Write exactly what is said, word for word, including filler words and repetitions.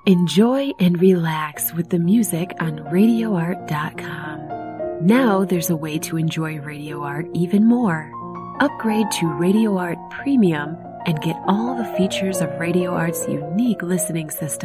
Enjoy and relax with the music on radio art dot com. Now there's a way to enjoy Radio Art even more. Upgrade to Radio Art Premium and get all the features of Radio Art's unique listening system.